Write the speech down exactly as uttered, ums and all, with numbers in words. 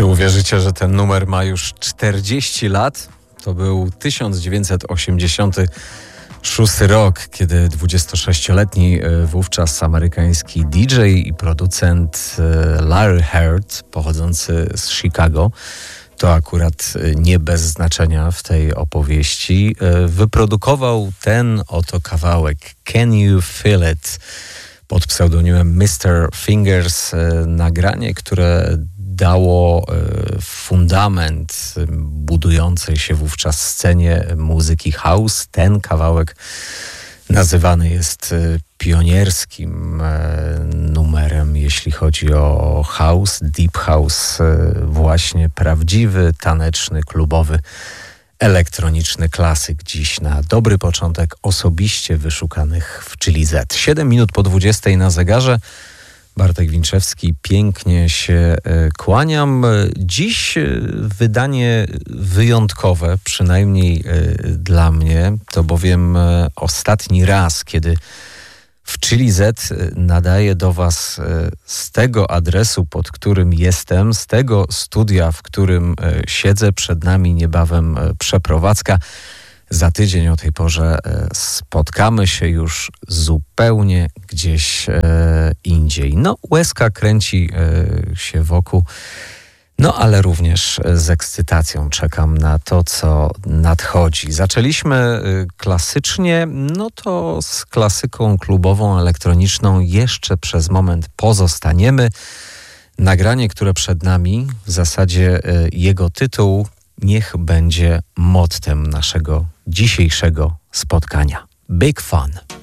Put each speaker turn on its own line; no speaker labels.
Czy uwierzycie, że ten numer ma już czterdzieści lat? To był tysiąc dziewięćset osiemdziesiąty szósty rok, kiedy dwudziestosześcioletni wówczas amerykański D J i producent Larry Heard, pochodzący z Chicago, to akurat nie bez znaczenia w tej opowieści, wyprodukował ten oto kawałek Can You Feel It pod pseudonimem mister Fingers, nagranie, które dało fundament budującej się wówczas scenie muzyki house. Ten kawałek nazywany jest pionierskim numerem, jeśli chodzi o house, deep house, właśnie prawdziwy, taneczny, klubowy, elektroniczny klasyk. Dziś na dobry początek osobiście wyszukanych w Chili Z. siedem minut po dwudziestej na zegarze. Bartek Winczewski, pięknie się kłaniam. Dziś wydanie wyjątkowe, przynajmniej dla mnie, to bowiem ostatni raz, kiedy w Chili Z nadaję do Was z tego adresu, pod którym jestem, z tego studia, w którym siedzę. Przed nami niebawem przeprowadzka. Za tydzień o tej porze spotkamy się już zupełnie gdzieś e, indziej. No, łezka kręci e, się wokół, no ale również z ekscytacją czekam na to, co nadchodzi. Zaczęliśmy e, klasycznie, no to z klasyką klubową, elektroniczną jeszcze przez moment pozostaniemy. Nagranie, które przed nami, w zasadzie e, jego tytuł, niech będzie mottem naszego dzisiejszego spotkania. Big Fun.